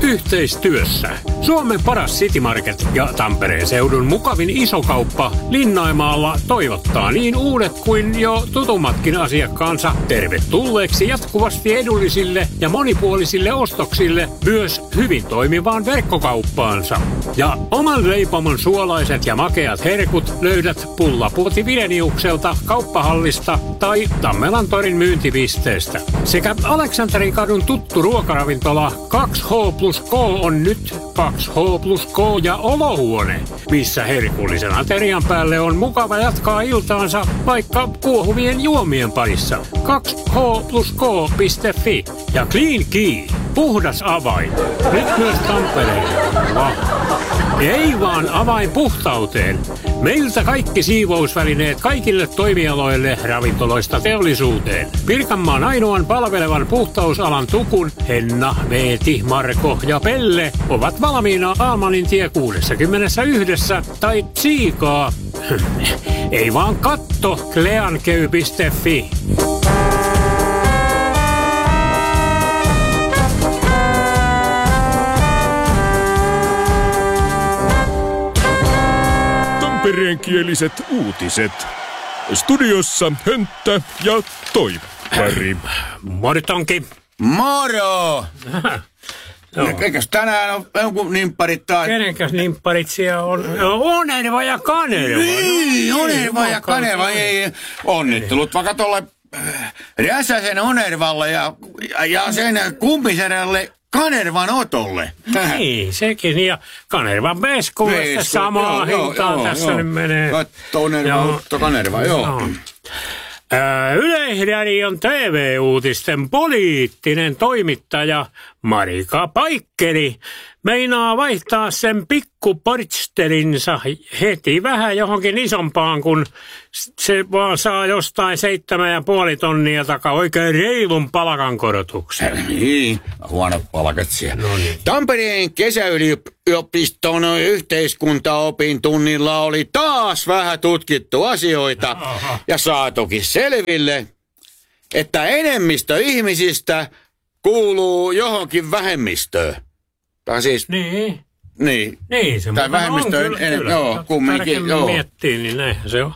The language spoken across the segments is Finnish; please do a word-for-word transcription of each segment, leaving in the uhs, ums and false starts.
Yhteistyössä Suomen paras City Market ja Tampereen seudun mukavin isokauppa Linnaimaalla toivottaa niin uudet kuin jo tutummatkin asiakkaansa tervetulleeksi jatkuvasti edullisille ja monipuolisille ostoksille myös hyvin toimivaan verkkokauppaansa. Ja oman leipomon suolaiset ja makeat herkut löydät Pullapuoti Vileniukselta kauppahallista tai Tammelantorin myyntipisteestä. Sekä Aleksanterin kadun tuttu ruokaravintola kaksi H plus K on nyt kaksi H plus K ja olohuone, missä herkullisen aterian päälle on mukava jatkaa iltaansa vaikka kuohuvien juomien parissa. kaksi H plus K piste fi ja Clean Key, puhdas avain. Nyt myös Tampereella. Ei vaan avain puhtauteen. Meiltä kaikki siivousvälineet kaikille toimialoille ravintoloista teollisuuteen. Pirkanmaan ainoan palvelevan puhtausalan tukun Henna, Veeti, Marko ja Pelle ovat valmiina Almanin tie kuusikymmentäyksi tai tsiikaa. Ei vaan katto cleankey piste fi. Tampereenkieliset uutiset. Studiossa Hönttä ja Toippari. Moritonki. Moro! No. Eikös tänään on jonkun nimpparit taas? Kenenkäs nimpparit siellä on? Onerva ja Kanerva. Niin, Onerva ja Kanerva. Ei, onnittelut vaikka tolle Räsäsen Onervalle ja, ja sen kumpiserälle Kanervan Otolle. Niin, sekin. Ja Kanervan Veskulle samaa hintaan tässä joo. Nyt menee. Katto Onerva, Otto Kanerva, joo. joo. Yleisradion T V-uutisten poliittinen toimittaja Marika Paikkeri meinaa vaihtaa sen pikkuportsterinsa heti vähän johonkin isompaan, kun se vaan saa jostain seitsemän ja puoli tonnia takaa oikein reilun palkankorotuksen. Niin, huono palkat siellä. No niin. Tampereen kesäyliopiston yhteiskuntaopin tunnilla oli taas vähän tutkittu asioita. Aha. Ja saatukin selville, että enemmistö ihmisistä kuuluu johonkin vähemmistöön. Tai siis... Niin. Niin. Niin, se tai vähemmistöön, on, en, joo, kumminkin, joo. Miettii, niin näinhän se on.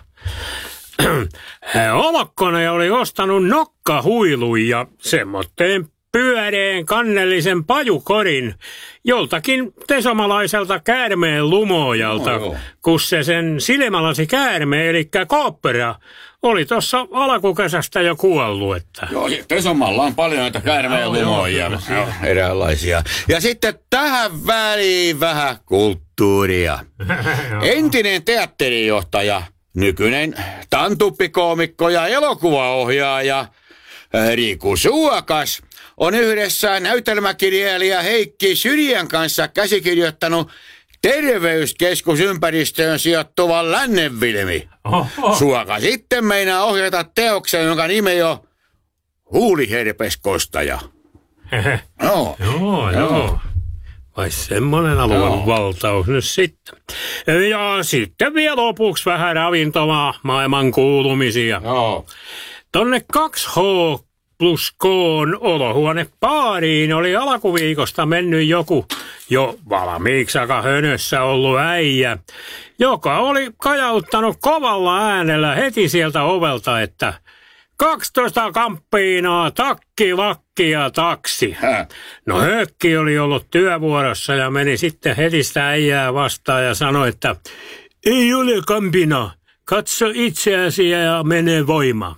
Olokkonen oli ostanut nokkahuilun ja semmoitteen pyöreen kannellisen pajukorin joltakin tesomalaiselta käärmeen lumojalta, no, kun se sen silmälasi käärme, eli kooppera, oli tuossa alkukesästä jo kuollut. Että. Joo, Tesomalla on paljon näitä käärmeen lumoja, eräänlaisia. Ja sitten tähän väliin vähän kulttuuria. Entinen teatterijohtaja, nykyinen tantuppikoomikko ja elokuvaohjaaja Riku Suokas on yhdessä näytelmäkirjailija Heikki Syrjän kanssa käsikirjoittanut terveyskeskusympäristöön sijoittuvan Lännenvilmi. Suoka sitten meinaa ohjata teoksen, jonka nimi on Huuliherpeskostaja. No. Joo, joo. Vai semmoinen alueen valtaus nyt sitten. Ja sitten vielä lopuksi vähän ravintolaa, maailman kuulumisia. Joo. Tonne kaksi H plus K:n olohuonepaariin oli alkuviikosta mennyt joku jo valmiiksi aika hönössä ollut äijä, joka oli kajauttanut kovalla äänellä heti sieltä ovelta, että kaksitoista kamppiinaa, takki, lakki ja taksi. Hä? No Hökki oli ollut työvuorossa ja meni sitten heti sitä äijää vastaan ja sanoi, että ei ole kampina, katso itseäsi ja mene voimaan.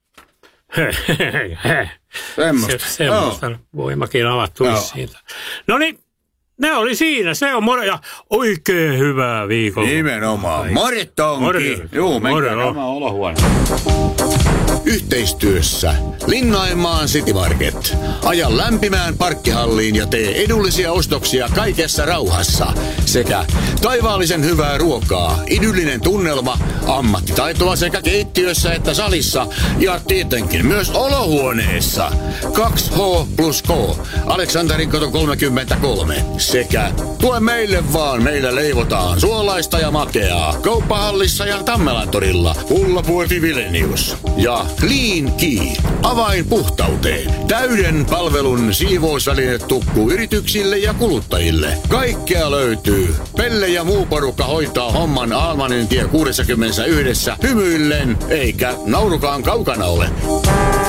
Semmosta. Se, semmosta oh. Voimakin avattu oh. siitä. No niin, ne oli siinä. Se on moro ja oikein hyvää viikolla. Nimenomaan. Morittonki. Juu, menkää oma olohuone. Yhteistyössä Linnaimaan City Market. Aja lämpimään parkkihalliin ja tee edullisia ostoksia kaikessa rauhassa. Sekä taivaallisen hyvää ruokaa, idyllinen tunnelma, ammattitaitoa sekä keittiössä että salissa ja tietenkin myös olohuoneessa. kaksi H plus K, Aleksanterin kato kolmekymmentäkolme. Sekä tue meille vaan, meillä leivotaan suolaista ja makeaa. Kauppahallissa ja Tammelantorilla, Pullapuoti Vilenius. Ja Clean Key. Avain puhtauteen. Täyden palvelun siivousväline tukkuu yrityksille ja kuluttajille. Kaikkea löytyy. Pelle ja muu porukka hoitaa homman Almanin tie kuusikymmentäyksi hymyillen, eikä naurukaan kaukana ole.